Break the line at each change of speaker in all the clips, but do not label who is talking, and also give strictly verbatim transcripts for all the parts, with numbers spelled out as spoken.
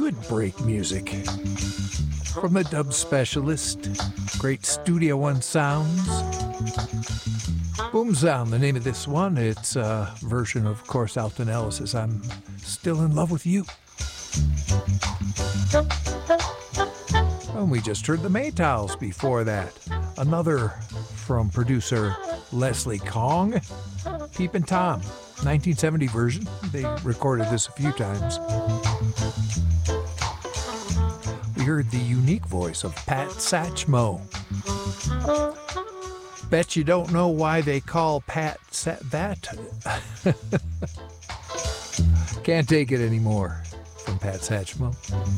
good break music. From the dub specialist, great Studio One sounds. Boom Sound, the name of this one. It's a version of, of course, Alton Ellis's I'm Still in Love with You. And we just heard the Maytals before that. Another from producer Leslie Kong, Peepin' Tom, nineteen seventy version. They recorded this a few times. We heard the unique voice of Pat Satchmo. Bet you don't know why they call Pat Sa- that. Can't take it anymore from Pat Satchmo.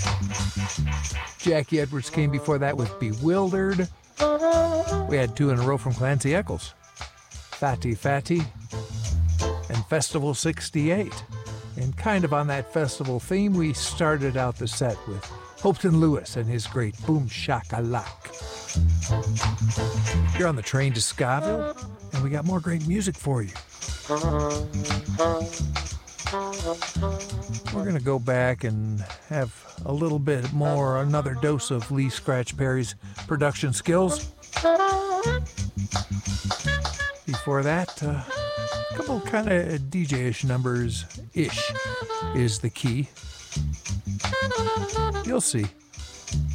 Jackie Edwards came before that with Bewildered. We had two in a row from Clancy Eccles. Fatty Fatty and Festival sixty-eight. And kind of on that festival theme, we started out the set with Hopton Lewis and his great Boom Shakalak. You're on the train to Scottville, and we got more great music for you. We're going to go back and have a little bit more, another dose of Lee Scratch Perry's production skills. Before that, uh, a couple kind of D J-ish numbers-ish is the key. You'll see.